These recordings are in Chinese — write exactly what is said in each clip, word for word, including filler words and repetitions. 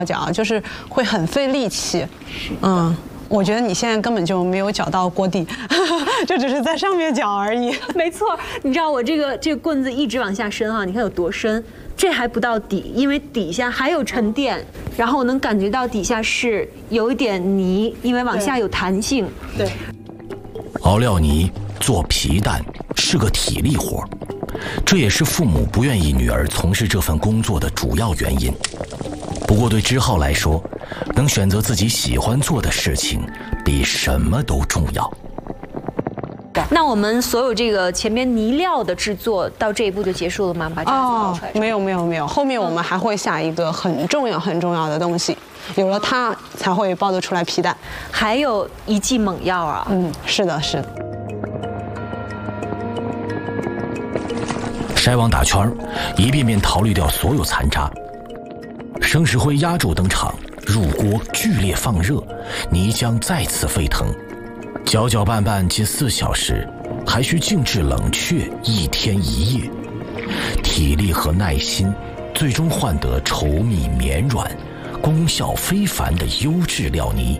搅，就是会很费力气。嗯，我觉得你现在根本就没有搅到锅底，就只是在上面搅而已。 没错，你知道我这个这个棍子一直往下伸哈，你看有多深？这还不到底，因为底下还有沉淀，然后我能感觉到底下是有一点泥，因为往下有弹性。 对。 熬料泥做皮蛋是个体力活，这也是父母不愿意女儿从事这份工作的主要原因。不过对之浩来说，能选择自己喜欢做的事情，比什么都重要。 那我们所有这个前面泥料的制作到这一步就结束了吗？把这样子熬出来？ 没有没有没有，后面我们还会下一个很重要很重要的东西，有了它才会包得出来皮蛋。 还有一剂猛药啊！ 嗯，是的，是的。 筛网打圈，一遍遍淘滤掉所有残渣。生石灰压轴登场，入锅剧烈放热，泥浆再次沸腾。搅搅拌拌近四小时，还需静置冷却一天一夜，体力和耐心最终换得稠密绵软、功效非凡的优质料泥。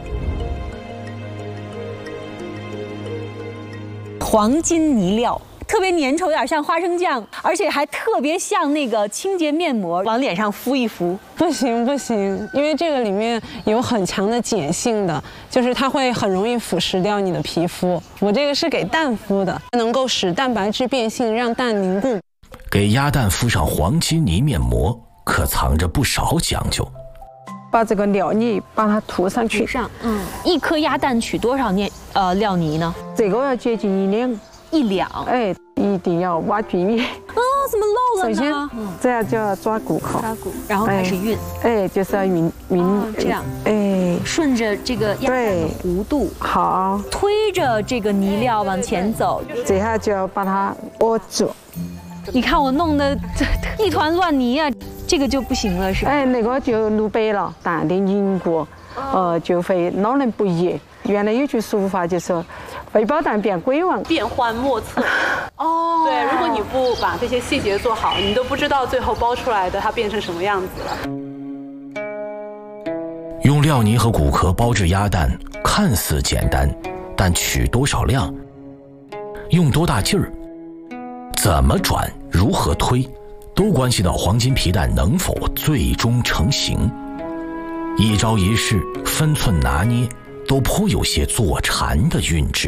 黄金泥料。特别粘稠，有点像花生酱，而且还特别像那个清洁面膜，往脸上敷一敷。 不行不行，因为这个里面有很强的碱性的，就是它会很容易腐蚀掉你的皮肤。我这个是给蛋敷的，能够使蛋白质变性，让蛋凝固。 给鸭蛋敷上黄金泥面膜，可藏着不少讲究。 把这个料泥把它涂上去。 涂上，嗯，一颗鸭蛋取多少面呃料泥呢？ 这个要接近一两。 一两， 哎，一定要挖均匀。 啊，怎么漏了呢？ 首先，这样就要抓骨口， 抓骨，然后开始运。 哎，就是要匀匀、 哦，这样， 哎， 顺着这个鸭蛋的弧度， 好， 推着这个泥料往前走。 这下就要把它握住。 你看我弄的一团乱泥啊，这个就不行了，是吧？ 哎，那个就露白了，蛋的凝固，呃，就会老嫩不液。原来有句俗话就说。未包蛋变鬼王， 变幻莫测。哦，对，如果你不把这些细节做好，你都不知道最后包出来的它变成什么样子了。 用料泥和骨壳包制鸭蛋，看似简单，但取多少量，用多大劲儿，怎么转，如何推，都关系到黄金皮蛋能否最终成型。一招一式，分寸拿捏，都颇有些坐禅的韵致。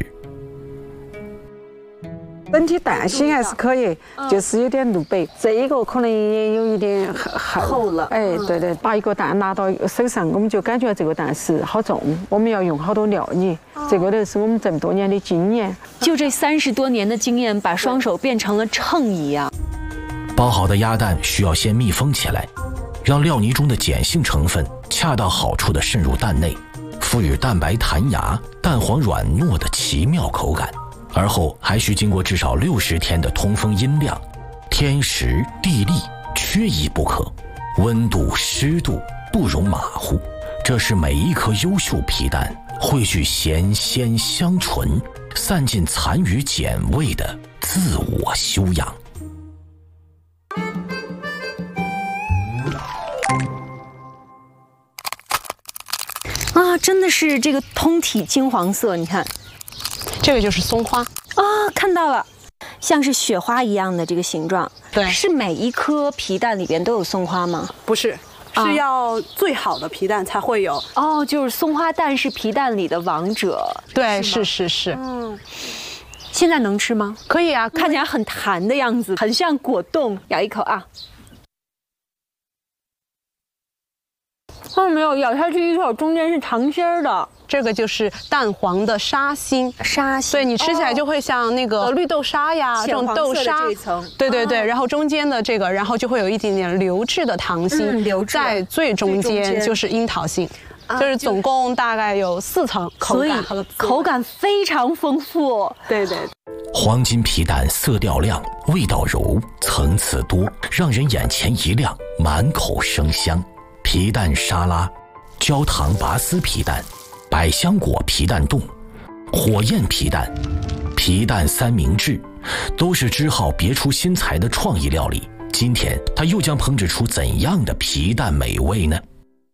整体蛋形还是可以，就是有点露白。这一个可能也有一点厚了。哎，对对，把一个蛋拿到手上，我们就感觉这个蛋是好重，我们要用好多料泥。这个都是我们这么多年的经验。 就这三十多年的经验，把双手变成了秤一样。 包好的鸭蛋需要先密封起来，让料泥中的碱性成分恰到好处地渗入蛋内，赋予蛋白弹牙、蛋黄软糯的奇妙口感。而后还需经过至少六十天的通风阴凉，天时地利缺一不可，温度湿度不容马虎。这是每一颗优秀皮蛋汇聚咸鲜香醇、散尽残余碱味的自我修养。 啊，真的是这个通体金黄色，你看。 这个就是松花啊，看到了，像是雪花一样的这个形状。 对， 是每一颗皮蛋里边都有松花吗？ 不是，是要最好的皮蛋才会有。 哦，就是松花蛋是皮蛋里的王者。 对，是是是。 嗯，现在能吃吗？ 可以啊， 看起来很弹的样子，很像果冻。咬一口啊。看到没有？咬下去一口，中间是糖心儿的。 这个就是蛋黄的沙心， 沙心， 对你吃起来就会像那个绿豆沙呀，这种豆沙，对对对，然后中间的这个，然后就会有一点点流质的糖心， 流质在最中间就是樱桃心，就是总共大概有四层口感和口感非常丰富， 对对。 黄金皮蛋色调亮，味道柔，层次多，让人眼前一亮，满口生香。皮蛋沙拉、焦糖拔丝皮蛋、百香果皮蛋冻、火焰皮蛋、皮蛋三明治，都是之浩别出心裁的创意料理。今天他又将烹制出怎样的皮蛋美味呢？